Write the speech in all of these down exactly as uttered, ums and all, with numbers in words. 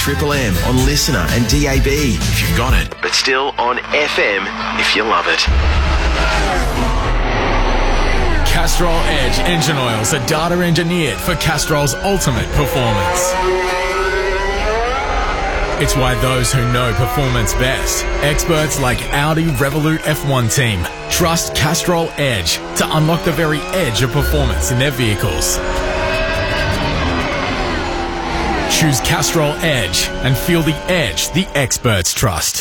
Triple M on Listener and D A B if you've got it, but still on F M if you love it. Castrol Edge engine oils are data engineered for Castrol's ultimate performance. It's why those who know performance best, experts like Audi Revolut F one team, trust Castrol Edge to unlock the very edge of performance in their vehicles. Choose Castrol Edge and feel the edge the experts trust.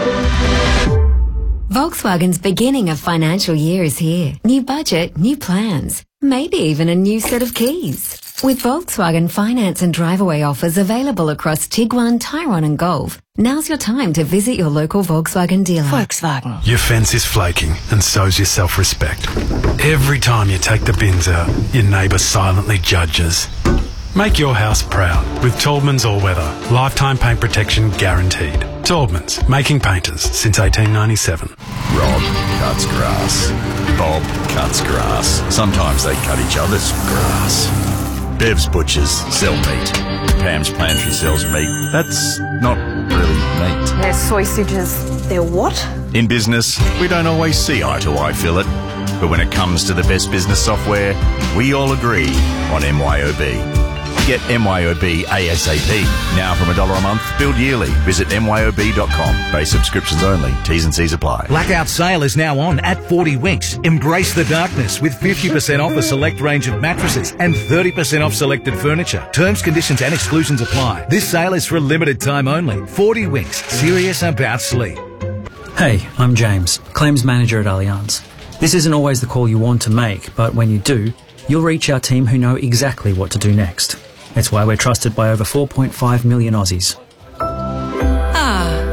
Volkswagen's beginning of financial year is here. New budget, new plans, maybe even a new set of keys. With Volkswagen finance and drive-away offers available across Tiguan, Tyrone and Golf, now's your time to visit your local Volkswagen dealer. Volkswagen. Your fence is flaking and so's your self-respect. Every time you take the bins out, your neighbour silently judges. Make your house proud with Taubman's All-Weather. Lifetime paint protection guaranteed. Taubman's, making painters since eighteen ninety-seven. Rob cuts grass. Bob cuts grass. Sometimes they cut each other's grass. Bev's butchers sell meat. Pam's pantry sells meat. That's not really meat. They're sausages. They're what? In business, we don't always see eye to eye, Philip. But when it comes to the best business software, we all agree on M Y O B. Get M Y O B ASAP. Now from a dollar a month, billed yearly. Visit M Y O B dot com. Base subscriptions only. T's and C's apply. Blackout sale is now on at forty Winks. Embrace the darkness with fifty percent off a select range of mattresses and thirty percent off selected furniture. Terms, conditions and exclusions apply. This sale is for a limited time only. forty Winks. Serious about sleep. Hey, I'm James, claims manager at Allianz. This isn't always the call you want to make, but when you do, you'll reach our team who know exactly what to do next. It's why we're trusted by over four point five million Aussies.